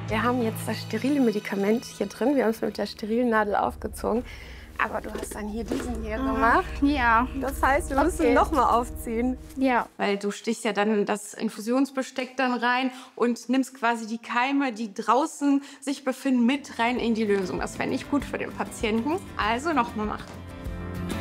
Wir haben jetzt das sterile Medikament hier drin. Wir haben es mit der sterilen Nadel aufgezogen. Aber du hast dann hier diesen hier gemacht. Ja. Das heißt, wir müssen nochmal aufziehen. Ja. Weil du stichst ja dann das Infusionsbesteck dann rein und nimmst quasi die Keime, die draußen sich befinden, mit rein in die Lösung. Das wäre nicht gut für den Patienten. Also nochmal machen.